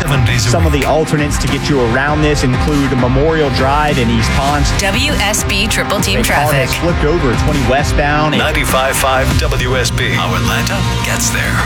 7 days a Some week. of the alternates to get you around this include Memorial Drive in East Ponce. WSB Triple Team A car Traffic. has flipped over 20 westbound. 95.5 WSB. How Atlanta gets there.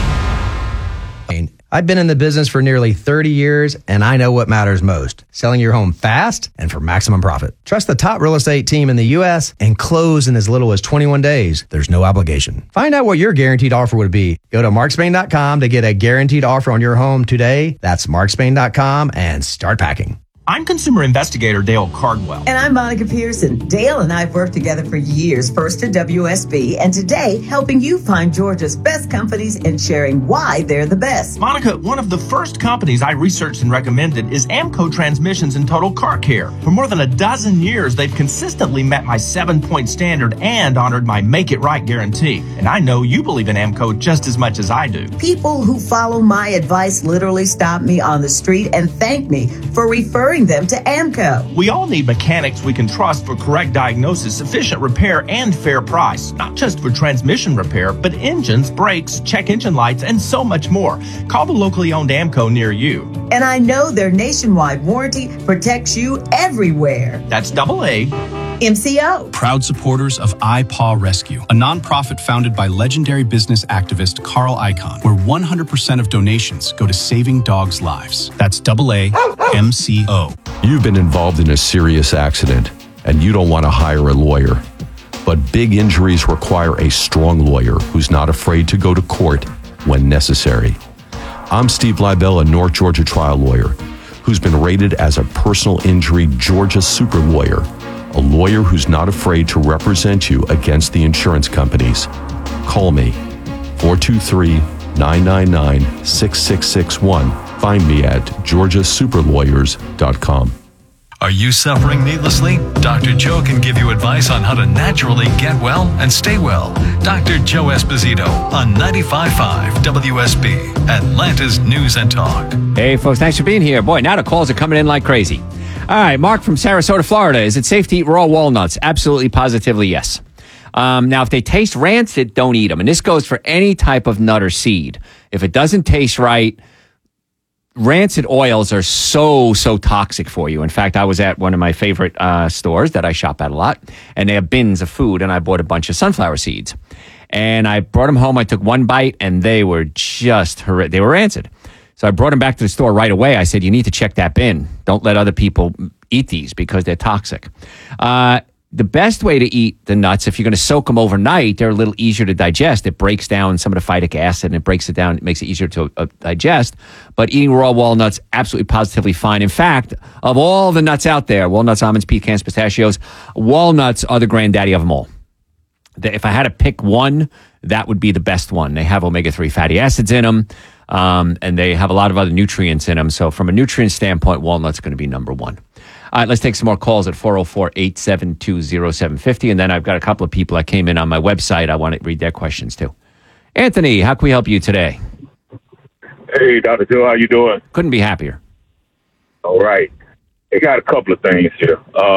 I've been in the business for nearly 30 years, and I know what matters most. Selling your home fast and for maximum profit. Trust the top real estate team in the U.S. and close in as little as 21 days. There's no obligation. Find out what your guaranteed offer would be. Go to markspain.com to get a guaranteed offer on your home today. That's markspain.com and start packing. I'm consumer investigator Dale Cardwell. And I'm Monica Pearson. Dale and I have worked together for years, first at WSB, and today helping you find Georgia's best companies and sharing why they're the best. Monica, one of the first companies I researched and recommended is Amco Transmissions and Total Car Care. For more than a dozen years, they've consistently met my 7-point standard and honored my Make It Right guarantee. And I know you believe in Amco just as much as I do. People who follow my advice literally stop me on the street and thank me for referring them to Amco. We all need mechanics we can trust for correct diagnosis, sufficient repair, and fair price. Not just for transmission repair, but engines, brakes, check engine lights, and so much more. Call the locally owned Amco near you. And I know their nationwide warranty protects you everywhere. That's AA. MCO. Proud supporters of iPaw Rescue, a nonprofit founded by legendary business activist Carl Icahn, where 100% of donations go to saving dogs' lives. That's AAMCO. You've been involved in a serious accident, and you don't want to hire a lawyer. But big injuries require a strong lawyer who's not afraid to go to court when necessary. I'm Steve Leibel, a North Georgia trial lawyer, who's been rated as a personal injury Georgia super lawyer, a lawyer who's not afraid to represent you against the insurance companies. Call me, 423-999-6661. Find me at georgiasuperlawyers.com. Are you suffering needlessly? Dr. Joe can give you advice on how to naturally get well and stay well. Dr. Joe Esposito on 95.5 WSB, Atlanta's News and Talk. Hey, folks, thanks for being here. Boy, now the calls are coming in like crazy. All right, Mark from Sarasota, Florida. Is it safe to eat raw walnuts? Absolutely, positively, yes. Now, if they taste rancid, don't eat them. And this goes for any type of nut or seed. If it doesn't taste right, rancid oils are so toxic for you. In fact, I was at one of my favorite stores that I shop at a lot, and they have bins of food, and I bought a bunch of sunflower seeds. And I brought them home. I took one bite, and they were just horrific. They were rancid. So I brought them back to the store right away. I said, you need to check that bin. Don't let other people eat these because they're toxic. The best way to eat the nuts, if you're going to soak them overnight, they're a little easier to digest. It breaks down some of the phytic acid and it breaks it down. It makes it easier to digest. But eating raw walnuts, absolutely positively fine. In fact, of all the nuts out there, walnuts, almonds, pecans, pistachios, walnuts are the granddaddy of them all. If I had to pick one, that would be the best one. They have omega-3 fatty acids in them, and they have a lot of other nutrients in them. So from a nutrient standpoint, walnuts are going to be number one. All right, let's take some more calls at 404-872-0750. And then I've got a couple of people that came in on my website. I want to read their questions too. Anthony, how can we help you today? Hey, Dr. Joe, how you doing? Couldn't be happier. All right. I got a couple of things here.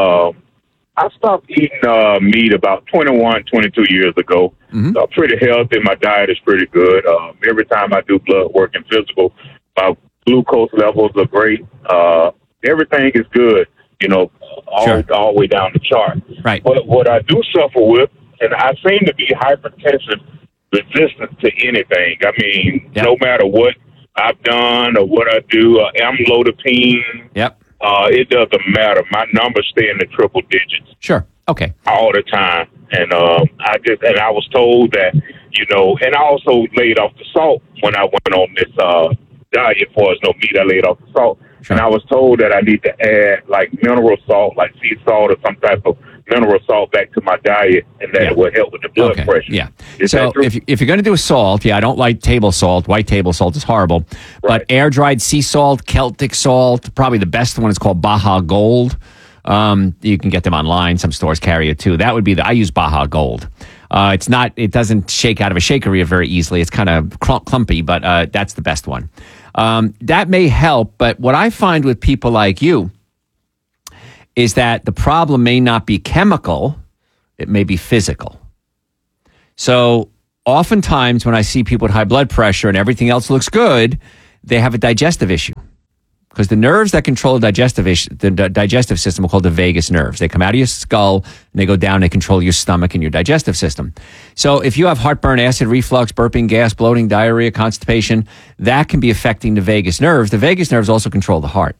I stopped eating meat about 21, 22 years ago. Mm-hmm. So I'm pretty healthy. My diet is pretty good. Every time I do blood work and physical, my glucose levels are great. Everything is good, all the way down the chart. Right. But what I do suffer with, and I seem to be hypertension resistant to anything. I mean, no matter what I've done or what I do, amlodipine. Yep. It doesn't matter. My numbers stay in the triple digits. Sure. Okay. All the time. And I was told that, and I also laid off the salt when I went on this diet. As far as no meat, I laid off the salt. Sure. And I was told that I need to add like mineral salt, like sea salt or some type of mineral salt back to my diet, and that it will help with the blood pressure. Yeah. Is so that true? if you're going to do a salt, I don't like table salt. White table salt is horrible. Right. But air-dried sea salt, Celtic salt, probably the best one is called Baja Gold. You can get them online. Some stores carry it too. That would be I use Baja Gold. It doesn't shake out of a shaker very easily. It's kind of clumpy, but that's the best one. That may help, but what I find with people like you is that the problem may not be chemical, it may be physical. So oftentimes when I see people with high blood pressure and everything else looks good, they have a digestive issue. because the nerves that control the digestive system are called the vagus nerves. They come out of your skull and they go down and control your stomach and your digestive system. So if you have heartburn, acid reflux, burping, gas, bloating, diarrhea, constipation, that can be affecting the vagus nerves. The vagus nerves also control the heart.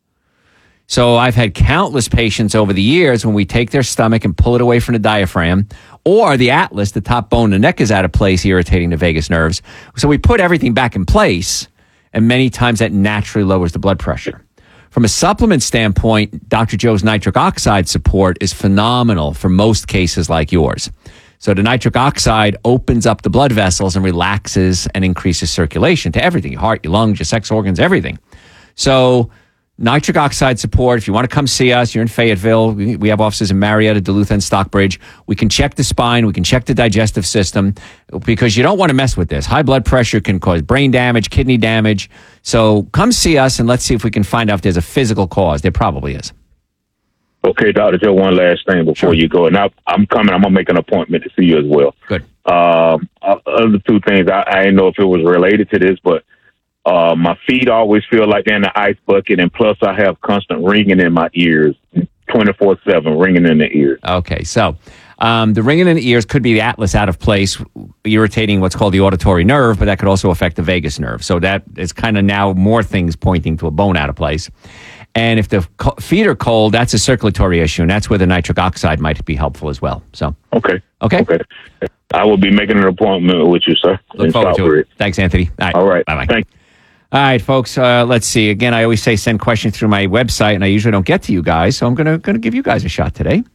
So I've had countless patients over the years when we take their stomach and pull it away from the diaphragm, or the atlas, the top bone, the neck is out of place, irritating the vagus nerves. So we put everything back in place, and many times that naturally lowers the blood pressure. From a supplement standpoint, Dr. Joe's nitric oxide support is phenomenal for most cases like yours. So the nitric oxide opens up the blood vessels and relaxes and increases circulation to everything, your heart, your lungs, your sex organs, everything. So nitric oxide support, if you want to come see us, you're in Fayetteville. We have offices in Marietta, Duluth, and Stockbridge. We can check the spine. We can check the digestive system because you don't want to mess with this. High blood pressure can cause brain damage, kidney damage. So come see us and let's see if we can find out if there's a physical cause. There probably is. Okay, Dr. Joe, one last thing before you go. And I'm coming. I'm going to make an appointment to see you as well. Good. Other two things, I didn't know if it was related to this, but my feet always feel like they're in the ice bucket, and plus I have constant ringing in my ears, 24/7 ringing in the ears. Okay, so the ringing in the ears could be the atlas out of place, irritating what's called the auditory nerve, but that could also affect the vagus nerve. So that is kind of now more things pointing to a bone out of place. And if the feet are cold, that's a circulatory issue, and that's where the nitric oxide might be helpful as well. So Okay. Okay. I will be making an appointment with you, sir. Look forward to it. Thanks, Anthony. All right. Bye-bye. Thank you. All right, folks, let's see. Again, I always say send questions through my website, and I usually don't get to you guys, so I'm going to give you guys a shot today.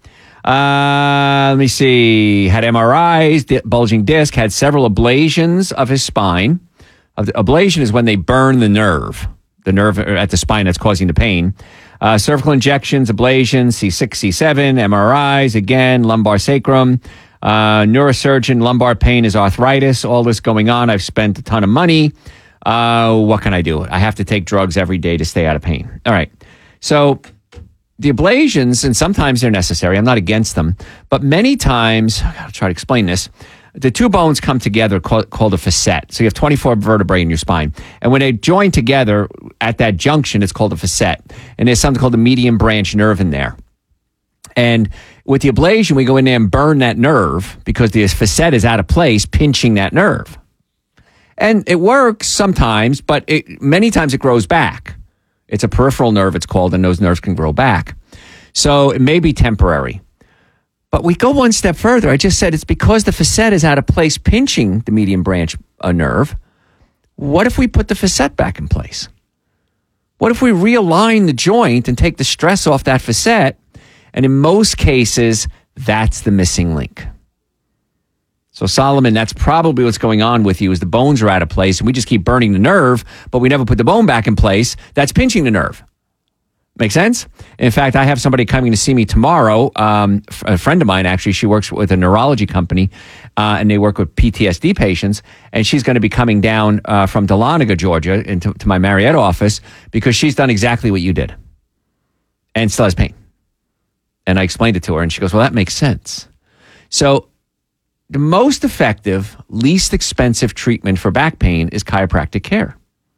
Let me see. Had MRIs, bulging disc, had several ablations of his spine. Ablation is when they burn the nerve at the spine that's causing the pain. Cervical injections, ablations, C6, C7, MRIs, again, lumbar sacrum. Neurosurgeon, lumbar pain is arthritis. All this going on. I've spent a ton of money. What can I do? I have to take drugs every day to stay out of pain. All right. So the ablations, and sometimes they're necessary. I'm not against them. But many times, I got to try to explain this. The two bones come together called a facet. So you have 24 vertebrae in your spine. And when they join together at that junction, it's called a facet. And there's something called the median branch nerve in there. And with the ablation, we go in there and burn that nerve because the facet is out of place, pinching that nerve. And it works sometimes, but many times it grows back. It's a peripheral nerve, it's called, and those nerves can grow back. So it may be temporary. But we go one step further. I just said it's because the facet is out of place, pinching the median branch nerve. What if we put the facet back in place? What if we realign the joint and take the stress off that facet? And in most cases, that's the missing link. So Solomon, that's probably what's going on with you is the bones are out of place and we just keep burning the nerve, but we never put the bone back in place. That's pinching the nerve. Make sense? In fact, I have somebody coming to see me tomorrow. A friend of mine, actually, she works with a neurology company, and they work with PTSD patients. And she's going to be coming down from Dahlonega, Georgia, into my Marietta office because she's done exactly what you did and still has pain. And I explained it to her, and she goes, well, that makes sense. So the most effective, least expensive treatment for back pain is chiropractic care.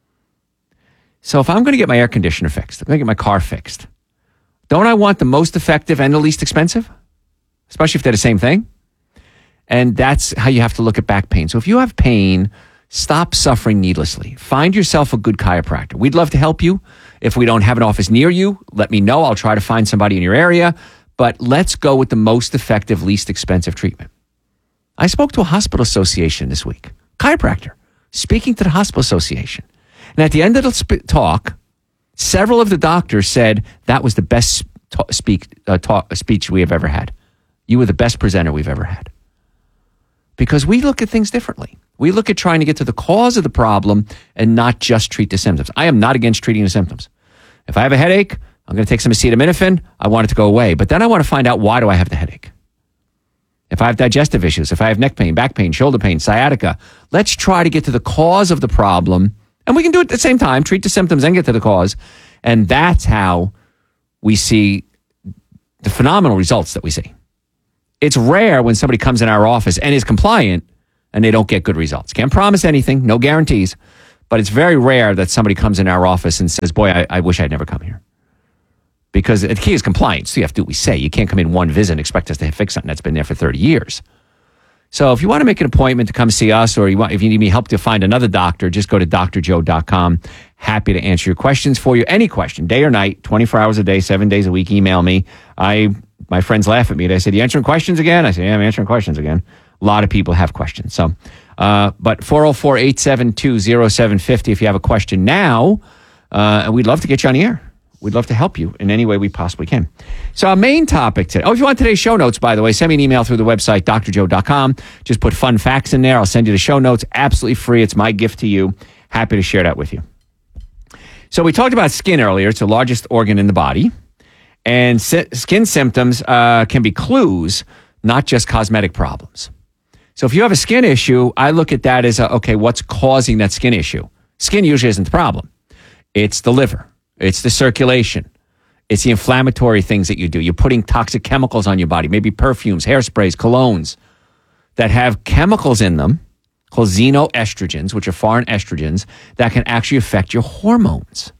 So if I'm going to get my air conditioner fixed, I'm going to get my car fixed, don't I want the most effective and the least expensive? Especially if they're the same thing. And that's how you have to look at back pain. So if you have pain, stop suffering needlessly. Find yourself a good chiropractor. We'd love to help you. If we don't have an office near you, let me know. I'll try to find somebody in your area. But let's go with the most effective, least expensive treatment. I spoke to a hospital association this week, chiropractor, speaking to the hospital association. And at the end of the talk, several of the doctors said that was the best speech we have ever had. You were the best presenter we've ever had. Because we look at things differently. We look at trying to get to the cause of the problem and not just treat the symptoms. I am not against treating the symptoms. If I have a headache, I'm going to take some acetaminophen. I want it to go away. But then I want to find out, why do I have the headache? If I have digestive issues, if I have neck pain, back pain, shoulder pain, sciatica, let's try to get to the cause of the problem. And we can do it at the same time, treat the symptoms and get to the cause. And that's how we see the phenomenal results that we see. It's rare when somebody comes in our office and is compliant and they don't get good results. Can't promise anything, no guarantees. But it's very rare that somebody comes in our office and says, boy, I wish I'd never come here. Because the key is compliance. So you have to do what we say. You can't come in one visit and expect us to fix something that's been there for 30 years. So if you want to make an appointment to come see us, or if you need me help to find another doctor, just go to drjoe.com. Happy to answer your questions for you. Any question, day or night, 24 hours a day, 7 days a week, email me. My friends laugh at me. They said, you answering questions again? I said, yeah, I'm answering questions again. A lot of people have questions. So, but 404-872-0750 if you have a question now, and we'd love to get you on the air. We'd love to help you in any way we possibly can. So our main topic today. Oh, if you want today's show notes, by the way, send me an email through the website, drjoe.com. Just put fun facts in there. I'll send you the show notes. Absolutely free. It's my gift to you. Happy to share that with you. So we talked about skin earlier. It's the largest organ in the body. And skin symptoms can be clues, not just cosmetic problems. So if you have a skin issue, I look at that as, okay, what's causing that skin issue? Skin usually isn't the problem. It's the liver. It's the circulation. It's the inflammatory things that you do. You're putting toxic chemicals on your body, maybe perfumes, hairsprays, colognes that have chemicals in them called xenoestrogens, which are foreign estrogens, that can actually affect your hormones.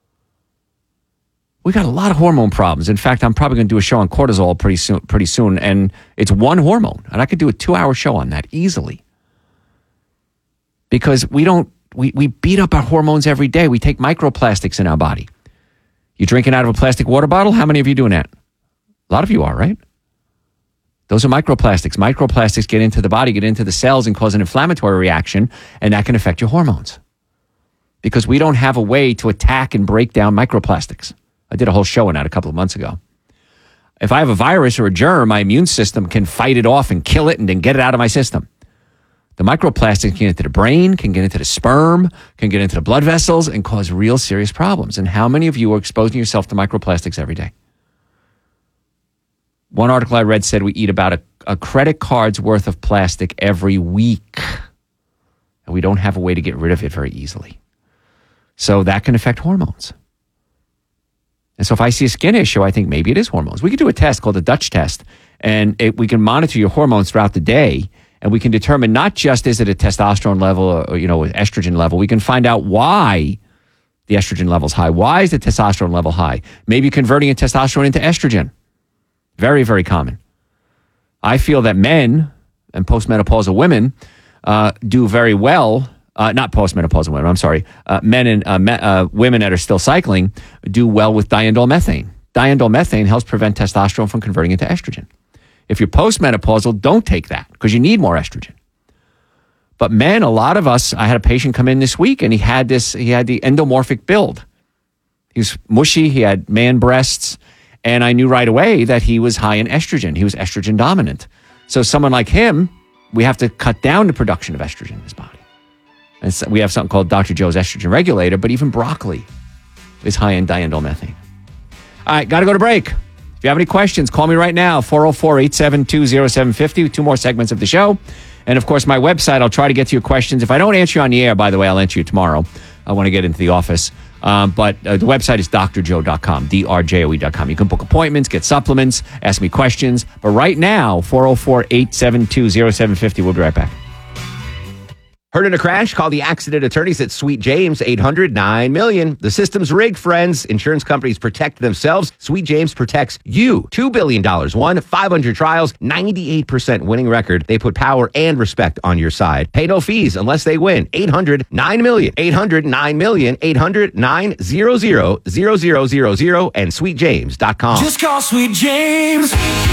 We got a lot of hormone problems. In fact, I'm probably going to do a show on cortisol pretty soon, and it's one hormone, and I could do a 2-hour show on that easily. Because we beat up our hormones every day. We take microplastics in our body. You drinking out of a plastic water bottle? How many of you doing that? A lot of you are, right? Those are microplastics. Microplastics get into the body, get into the cells, and cause an inflammatory reaction, and that can affect your hormones. Because we don't have a way to attack and break down microplastics. I did a whole show on that a couple of months ago. If I have a virus or a germ, my immune system can fight it off and kill it and then get it out of my system. The microplastics can get into the brain, can get into the sperm, can get into the blood vessels and cause real serious problems. And how many of you are exposing yourself to microplastics every day? One article I read said we eat about a credit card's worth of plastic every week. And we don't have a way to get rid of it very easily. So that can affect hormones. And so if I see a skin issue, I think maybe it is hormones. We could do a test called the Dutch test, and we can monitor your hormones throughout the day. And we can determine not just is it a testosterone level or estrogen level. We can find out why the estrogen level is high. Why is the testosterone level high? Maybe converting a testosterone into estrogen. Very, very common. I feel that men and postmenopausal women do very well. Not postmenopausal women, I'm sorry. Men and women that are still cycling do well with diindole methane. Diindole methane helps prevent testosterone from converting into estrogen. If you're postmenopausal, don't take that because you need more estrogen. But men, a lot of us, I had a patient come in this week and he had the endomorphic build. He was mushy, he had man breasts, and I knew right away that he was high in estrogen. He was estrogen dominant. So someone like him, we have to cut down the production of estrogen in his body. And so we have something called Dr. Joe's estrogen regulator, but even broccoli is high in diindole methane. All right, got to go to break. If you have any questions, call me right now, 404-872-0750. 2 more segments of the show. And, of course, my website, I'll try to get to your questions. If I don't answer you on the air, by the way, I'll answer you tomorrow. I want to get into the office. But the website is drjoe.com, drjoe.com. You can book appointments, get supplements, ask me questions. But right now, 404-872-0750. We'll be right back. Heard in a crash? Call the accident attorneys at Sweet James, 800-9-million. The system's rigged, friends. Insurance companies protect themselves. Sweet James protects you. $2 billion won, 500 trials, 98% winning record. They put power and respect on your side. Pay no fees unless they win. 800-9-million. 800-9-million. 800-900-0000 and sweetjames.com. Just call Sweet James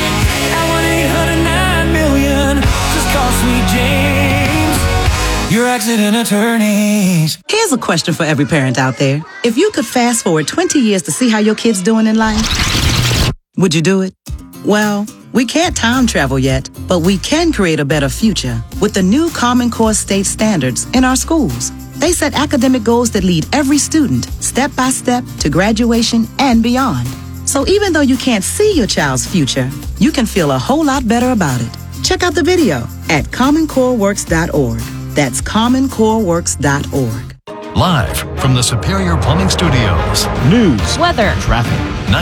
at 1-800-9-million. Just call Sweet James, your accident attorneys. Here's a question for every parent out there. If you could fast forward 20 years to see how your kid's doing in life, would you do it? Well, we can't time travel yet, but we can create a better future with the new Common Core state standards in our schools. They set academic goals that lead every student step by step to graduation and beyond. So even though you can't see your child's future, you can feel a whole lot better about it. Check out the video at commoncoreworks.org. That's commoncoreworks.org. Live from the Superior Plumbing Studios. News, weather, traffic.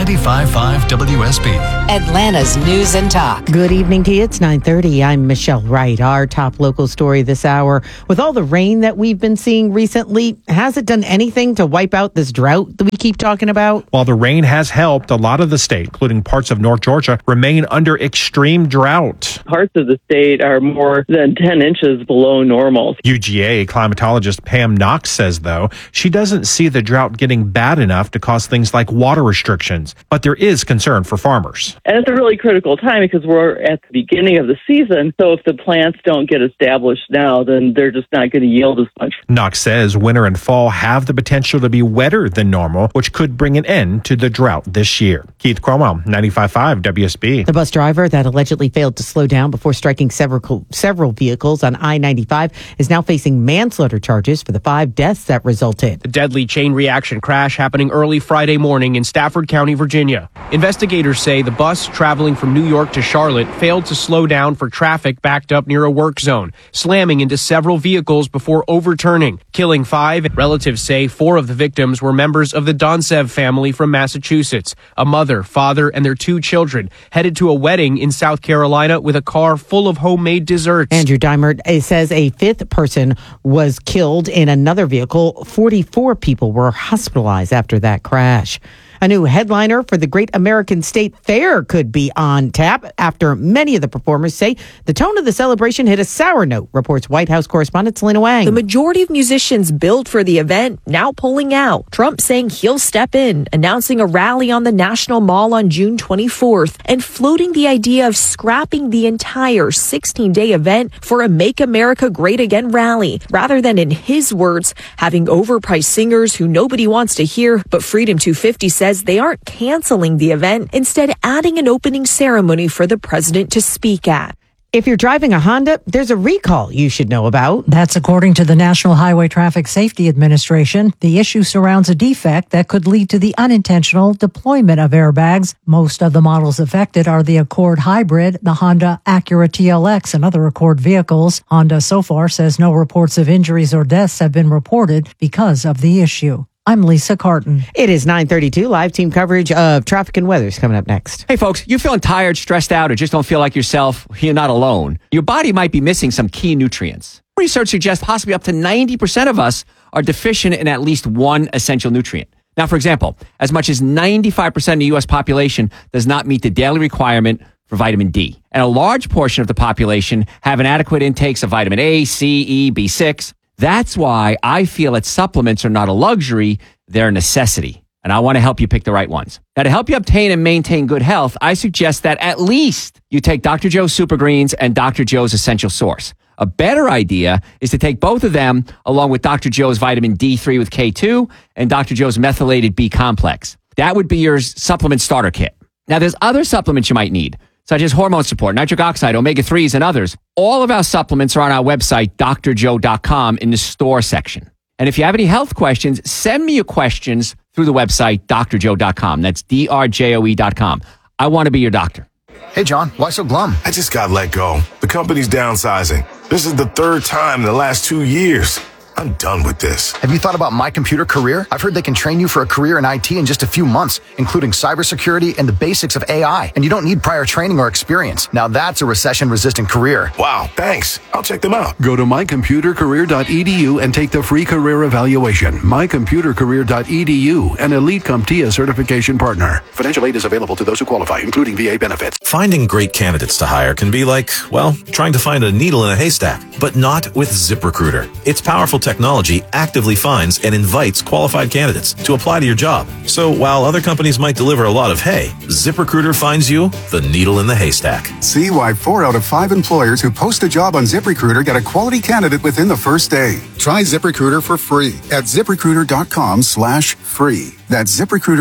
95.5 WSB. Atlanta's News and Talk. Good evening to you. It's 9:30. I'm Michelle Wright. Our top local story this hour. With all the rain that we've been seeing recently, has it done anything to wipe out this drought that we keep talking about? While the rain has helped, a lot of the state, including parts of North Georgia, remain under extreme drought. Parts of the state are more than 10 inches below normal. UGA climatologist Pam Knox says, though, she doesn't see the drought getting bad enough to cause things like water restrictions. But there is concern for farmers. And it's a really critical time because we're at the beginning of the season. So if the plants don't get established now, then they're just not going to yield as much. Knox says winter and fall have the potential to be wetter than normal, which could bring an end to the drought this year. Keith Cromwell, 95.5 WSB. The bus driver that allegedly failed to slow down before striking several vehicles on I-95 is now facing manslaughter charges for the 5 deaths that resulted. The deadly chain reaction crash happening early Friday morning in Stafford County, Virginia. Investigators say the bus traveling from New York to Charlotte failed to slow down for traffic backed up near a work zone, slamming into several vehicles before overturning, killing 5. Relatives say 4 of the victims were members of the Donsev family from Massachusetts. A mother, father, and their 2 children headed to a wedding in South Carolina with a car full of homemade desserts. Andrew Dimert says a 5th person was killed in another vehicle. 44 people were hospitalized after that crash. A new headliner for the Great American State Fair could be on tap after many of the performers say the tone of the celebration hit a sour note, reports White House correspondent Selena Wang. The majority of musicians billed for the event now pulling out. Trump saying he'll step in, announcing a rally on the National Mall on June 24th, and floating the idea of scrapping the entire 16-day event for a Make America Great Again rally, rather than, in his words, having overpriced singers who nobody wants to hear, but Freedom 250 says they aren't canceling the event, instead adding an opening ceremony for the president to speak at. If you're driving a Honda, there's a recall you should know about. That's according to the National Highway Traffic Safety Administration. The issue surrounds a defect that could lead to the unintentional deployment of airbags. Most of the models affected are the Accord Hybrid, the Honda Acura TLX, and other Accord vehicles. Honda so far says no reports of injuries or deaths have been reported because of the issue. I'm Lisa Carton. It is 9:32. Live team coverage of traffic and weather is coming up next. Hey, folks, you feeling tired, stressed out, or just don't feel like yourself? You're not alone. Your body might be missing some key nutrients. Research suggests possibly up to 90% of us are deficient in at least one essential nutrient. Now, for example, as much as 95% of the U.S. population does not meet the daily requirement for vitamin D. And a large portion of the population have inadequate intakes of vitamin A, C, E, B6. That's why I feel that supplements are not a luxury, they're a necessity. And I want to help you pick the right ones. Now, to help you obtain and maintain good health, I suggest that at least you take Dr. Joe's Super Greens and Dr. Joe's Essential Source. A better idea is to take both of them along with Dr. Joe's vitamin D3 with K2 and Dr. Joe's methylated B complex. That would be your supplement starter kit. Now, there's other supplements you might need, such as hormone support, nitric oxide, omega-3s, and others. All of our supplements are on our website, drjoe.com, in the store section. And if you have any health questions, send me your questions through the website, drjoe.com. That's drjoe.com. I want to be your doctor. Hey, John, why so glum? I just got let go. The company's downsizing. This is the 3rd time in the last 2 years. I'm done with this. Have you thought about My Computer Career? I've heard they can train you for a career in IT in just a few months, including cybersecurity and the basics of AI. And you don't need prior training or experience. Now that's a recession-resistant career. Wow, thanks. I'll check them out. Go to mycomputercareer.edu and take the free career evaluation. Mycomputercareer.edu, an Elite CompTIA certification partner. Financial aid is available to those who qualify, including VA benefits. Finding great candidates to hire can be like, well, trying to find a needle in a haystack, but not with ZipRecruiter. Its powerful technology actively finds and invites qualified candidates to apply to your job. So while other companies might deliver a lot of hay, ZipRecruiter finds you the needle in the haystack. See why 4 out of 5 employers who post a job on ZipRecruiter get a quality candidate within the first day. Try ZipRecruiter for free at ZipRecruiter.com/free. That's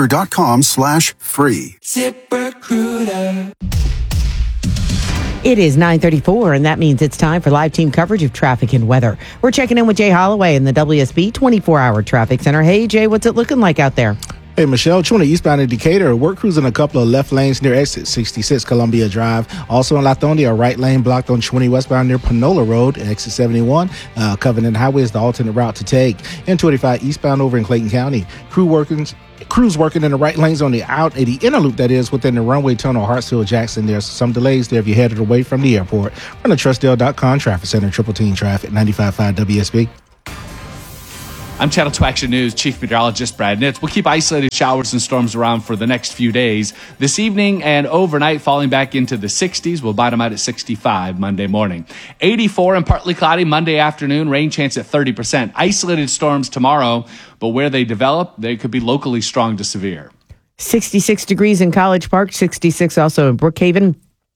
ZipRecruiter.com/free. ZipRecruiter. It is 9:34, and that means it's time for live team coverage of traffic and weather. We're checking in with Jay Holloway in the WSB 24-hour traffic center. Hey, Jay, what's it looking like out there? Hey, Michelle, 20 eastbound in Decatur. Work crews in a couple of left lanes near exit 66 Columbia Drive. Also in Lithonia, a right lane blocked on 20 westbound near Panola Road, exit 71. Covenant Highway is the alternate route to take. N25 eastbound over in Clayton County. Crews working in the right lanes on the inner loop, that is, within the runway tunnel, Hartsfield, Jackson. There's some delays there if you're headed away from the airport. Run the Trustdale.com traffic center, triple team traffic, 95.5 WSB. I'm Channel 2 Action News Chief Meteorologist Brad Nitz. We'll keep isolated showers and storms around for the next few days. This evening and overnight, falling back into the 60s. We'll bottom out at 65 Monday morning. 84 and partly cloudy Monday afternoon. Rain chance at 30%. Isolated storms tomorrow, but where they develop, they could be locally strong to severe. 66 degrees in College Park, 66 also in Brookhaven.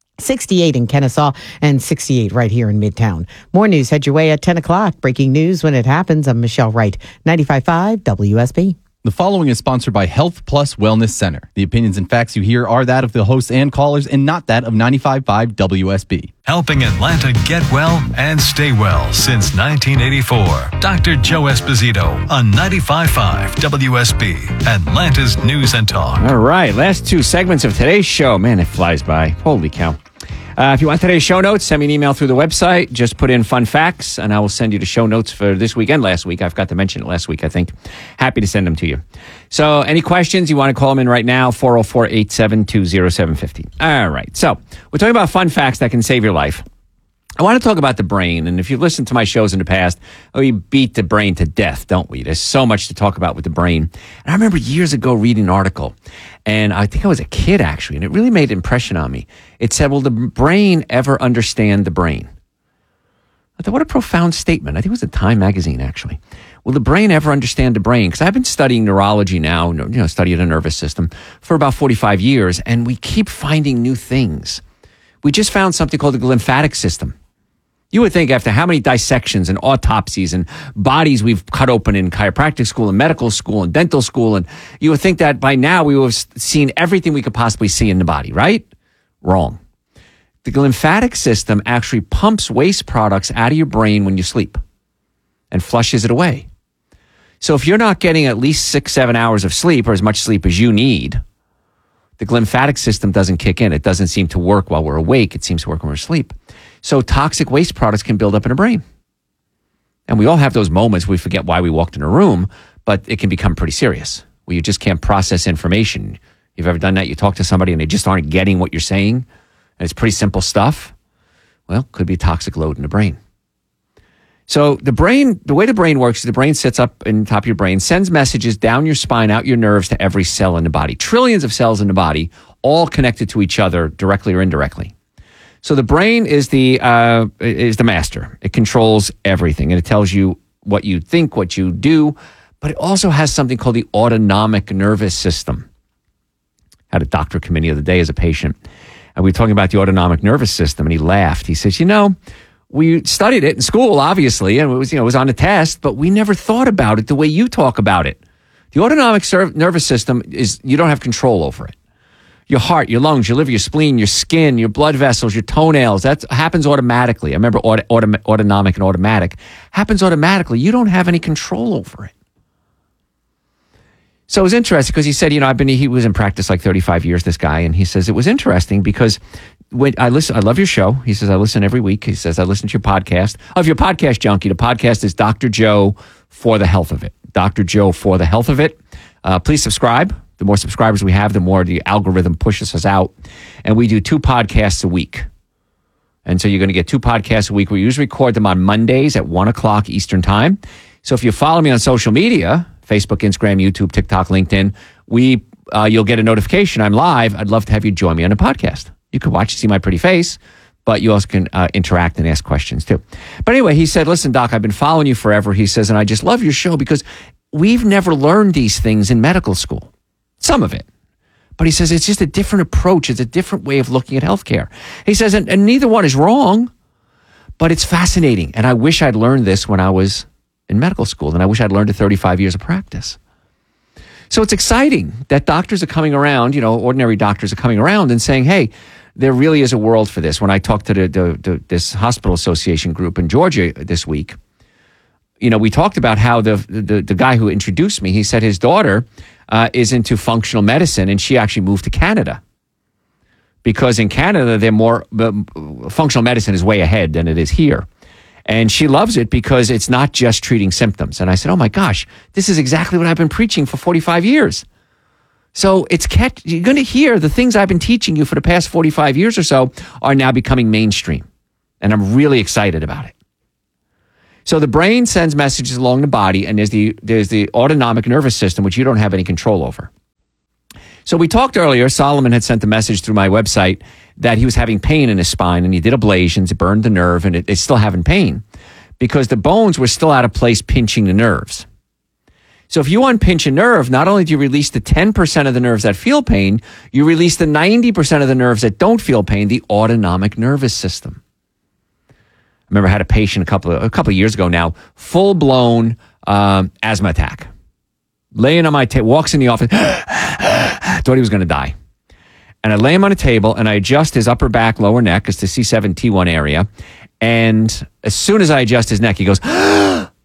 68 in Kennesaw, and 68 right here in Midtown. More news head your way at 10 o'clock. Breaking news when it happens. I'm Michelle Wright, 95.5 WSB. The following is sponsored by Health Plus Wellness Center. The opinions and facts you hear are that of the hosts and callers and not that of 95.5 WSB. Helping Atlanta get well and stay well since 1984. Dr. Joe Esposito on 95.5 WSB, Atlanta's News and Talk. All right, last two segments of today's show. Man, it flies by. Holy cow. If you want today's show notes, send me an email through the website. Just put in fun facts, and I will send you the show notes for this week and last week. I forgot to mention it last week, I think. Happy to send them to you. So any questions, you want to call them in right now, 404-872-0750. All right, so we're talking about fun facts that can save your life. I want to talk about the brain, and if you've listened to my shows in the past, we beat the brain to death, don't we? There's so much to talk about with the brain. And I remember years ago reading an article, and I think I was a kid, actually, and it really made an impression on me. It said, will the brain ever understand the brain? I thought, what a profound statement. I think it was in Time magazine, actually. Will the brain ever understand the brain? Because I've been studying neurology now, studying the nervous system, for about 45 years, and we keep finding new things. We just found something called the lymphatic system. You would think after how many dissections and autopsies and bodies we've cut open in chiropractic school and medical school and dental school, and you would think that by now we would have seen everything we could possibly see in the body, right? Wrong. The lymphatic system actually pumps waste products out of your brain when you sleep and flushes it away. So if you're not getting at least 6-7 hours of sleep, or as much sleep as you need, the lymphatic system doesn't kick in. It doesn't seem to work while we're awake. It seems to work when we're asleep. So toxic waste products can build up in the brain. And we all have those moments where we forget why we walked in a room, but it can become pretty serious, where you just can't process information. You've ever done that? You talk to somebody and they just aren't getting what you're saying, and it's pretty simple stuff. Well, could be a toxic load in the brain. So the brain, the way the brain works is the brain sits up in top of your brain, sends messages down your spine, out your nerves to every cell in the body. Trillions of cells in the body, all connected to each other directly or indirectly. So the brain is the master. It controls everything, and it tells you what you think, what you do, but it also has something called the autonomic nervous system. I had a doctor come in the other day as a patient, and we were talking about the autonomic nervous system, and he laughed. He says, we studied it in school, obviously, and it was on the test, but we never thought about it the way you talk about it. The autonomic nervous system you don't have control over it. Your heart, your lungs, your liver, your spleen, your skin, your blood vessels, your toenails, that happens automatically. I remember autonomic and automatic. Happens automatically. You don't have any control over it. So it was interesting because he said, he was in practice like 35 years, this guy, and he says, it was interesting because when I love your show. He says, I listen every week. He says, I listen to your podcast. If you're a podcast junkie, the podcast is Dr. Joe for the Health of It. Dr. Joe for the Health of It. Please subscribe. The more subscribers we have, the more the algorithm pushes us out. And we do 2 podcasts a week. And so you're going to get 2 podcasts a week. We usually record them on Mondays at 1 o'clock Eastern time. So if you follow me on social media, Facebook, Instagram, YouTube, TikTok, LinkedIn, you'll get a notification. I'm live. I'd love to have you join me on a podcast. You can watch and see my pretty face, but you also can interact and ask questions too. But anyway, he said, listen, Doc, I've been following you forever. He says, and I just love your show because we've never learned these things in medical school. Some of it. But he says it's just a different approach. It's a different way of looking at healthcare. He says, and neither one is wrong, but it's fascinating. And I wish I'd learned this when I was in medical school, and I wish I'd learned it 35 years of practice. So it's exciting that doctors are coming around, ordinary doctors are coming around and saying, hey, there really is a world for this. When I talked to this hospital association group in Georgia this week, we talked about how the guy who introduced me, he said his daughter is into functional medicine, and she actually moved to Canada. Because in Canada, functional medicine is way ahead than it is here. And she loves it because it's not just treating symptoms. And I said, oh my gosh, this is exactly what I've been preaching for 45 years. So you're going to hear the things I've been teaching you for the past 45 years or so are now becoming mainstream. And I'm really excited about it. So the brain sends messages along the body, and there's the autonomic nervous system, which you don't have any control over. So we talked earlier, Solomon had sent a message through my website that he was having pain in his spine, and he did ablations, it burned the nerve, and it's still having pain because the bones were still out of place pinching the nerves. So if you unpinch a nerve, not only do you release the 10% of the nerves that feel pain, you release the 90% of the nerves that don't feel pain, the autonomic nervous system. I remember I had a patient a couple of years ago now, full-blown asthma attack. Laying on my table, walks in the office, thought he was going to die. And I lay him on a table and I adjust his upper back, lower neck. It's the C7-T1 area. And as soon as I adjust his neck, he goes, Doc,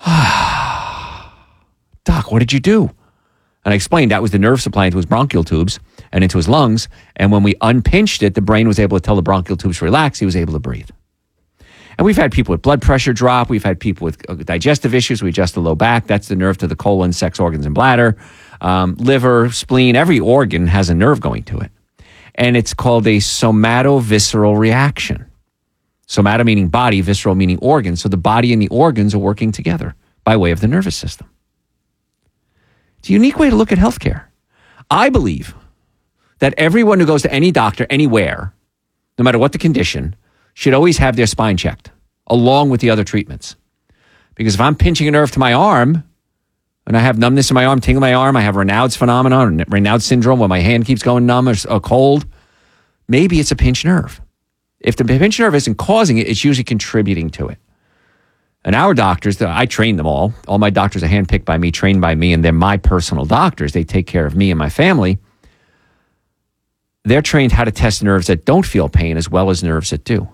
what did you do? And I explained that was the nerve supply into his bronchial tubes and into his lungs. And when we unpinched it, the brain was able to tell the bronchial tubes to relax. He was able to breathe. And we've had people with blood pressure drop. We've had people with digestive issues. We adjust the low back. That's the nerve to the colon, sex organs, and bladder. Liver, spleen, every organ has a nerve going to it. And it's called a somatovisceral reaction. Somato meaning body, visceral meaning organ. So the body and the organs are working together by way of the nervous system. It's a unique way to look at healthcare. I believe that everyone who goes to any doctor anywhere, no matter what the condition, should always have their spine checked along with the other treatments. Because if I'm pinching a nerve to my arm and I have numbness in my arm, tingle in my arm, I have Raynaud's phenomenon or Raynaud's syndrome where my hand keeps going numb or cold, maybe it's a pinched nerve. If the pinched nerve isn't causing it, it's usually contributing to it. And our doctors, I train them all. All my doctors are handpicked by me, trained by me, and they're my personal doctors. They take care of me and my family. They're trained how to test nerves that don't feel pain as well as nerves that do.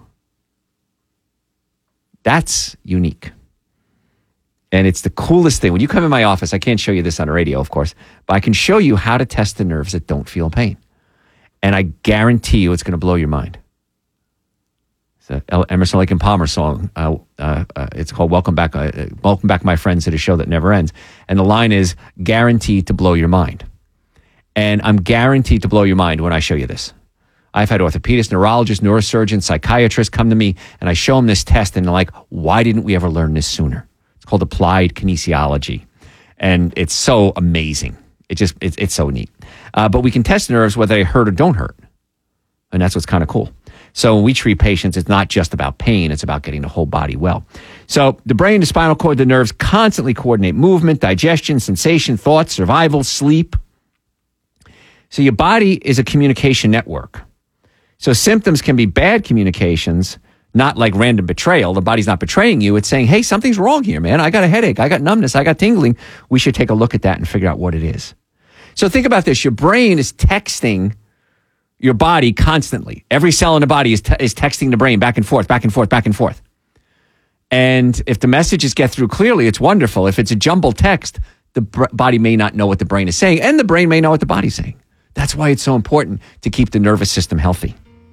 That's unique. And it's the coolest thing. When you come in my office, I can't show you this on the radio, of course, but I can show you how to test the nerves that don't feel pain. And I guarantee you it's going to blow your mind. It's an Emerson, Lake and Palmer song. It's called Welcome Back, My Friends, to the Show That Never Ends. And the line is guaranteed to blow your mind. And I'm guaranteed to blow your mind when I show you this. I've had orthopedists, neurologists, neurosurgeons, psychiatrists come to me, and I show them this test, and they're like, why didn't we ever learn this sooner? It's called applied kinesiology, and it's so amazing. It's so neat. But we can test nerves whether they hurt or don't hurt, and that's what's kind of cool. So when we treat patients, it's not just about pain, it's about getting the whole body well. So the brain, the spinal cord, the nerves constantly coordinate movement, digestion, sensation, thoughts, survival, sleep. So your body is a communication network. So symptoms can be bad communications, not like random betrayal. The body's not betraying you. It's saying, hey, something's wrong here, man. I got a headache. I got numbness. I got tingling. We should take a look at that and figure out what it is. So think about this. Your brain is texting your body constantly. Every cell in the body is texting the brain back and forth, back and forth, back and forth. And if the messages get through clearly, it's wonderful. If it's a jumbled text, the body may not know what the brain is saying, and the brain may know what the body's saying. That's why it's so important to keep the nervous system healthy.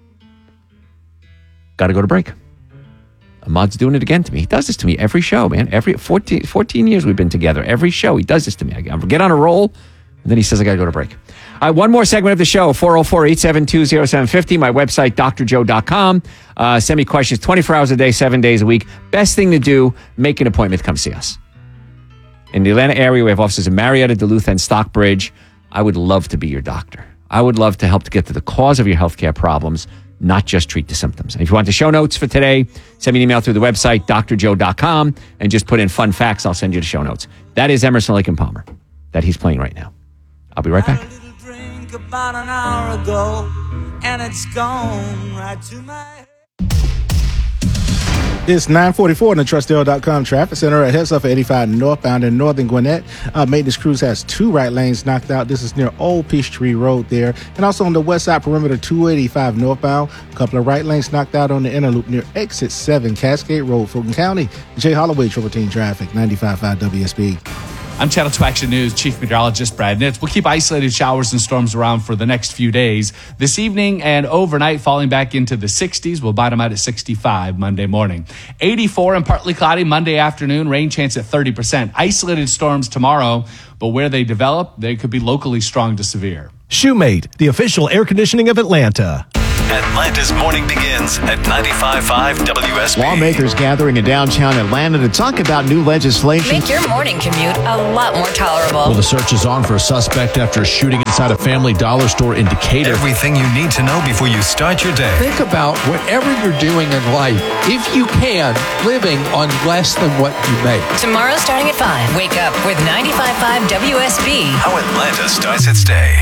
Got to go to break. Ahmad's doing it again to me. He does this to me every show, man. Every 14 years we've been together. Every show he does this to me. I get on a roll, and then he says I got to go to break. All right, one more segment of the show, 404-872-0750, my website, drjoe.com. Send me questions 24 hours a day, 7 days a week. Best thing to do, make an appointment, come see us. In the Atlanta area, we have offices in Marietta, Duluth, and Stockbridge. I would love to be your doctor. I would love to help to get to the cause of your healthcare problems, not just treat the symptoms. And if you want the show notes for today, send me an email through the website, drjoe.com, and just put in fun facts. I'll send you the show notes. That is Emerson, Lake and Palmer that he's playing right now. I'll be right back. Had a little drink about an hour ago, and it's gone right to my head. It's 9:44 in the Trustdale.com traffic center. It heads up for 85 northbound in northern Gwinnett. Maintenance crews has 2 right lanes knocked out. This is near Old Peachtree Road there. And also on the west side perimeter 285 northbound. A couple of right lanes knocked out on the inner loop near exit 7 Cascade Road, Fulton County. Jay Holloway, Triple Team Traffic, 95.5 WSB. I'm Channel 2 Action News Chief Meteorologist Brad Nitz. We'll keep isolated showers and storms around for the next few days. This evening and overnight, falling back into the 60s. We'll bottom out at 65 Monday morning. 84 and partly cloudy Monday afternoon. Rain chance at 30%. Isolated storms tomorrow, but where they develop, they could be locally strong to severe. Shoemate, the official air conditioning of Atlanta. Atlanta's morning begins at 95.5 WSB. Lawmakers gathering in downtown Atlanta to talk about new legislation. Make your morning commute a lot more tolerable. Well, the search is on for a suspect after a shooting inside a Family Dollar store in Decatur. Everything you need to know before you start your day. Think about whatever you're doing in life, if you can, living on less than what you make. Tomorrow starting at 5, wake up with 95.5 WSB. How Atlanta starts its day.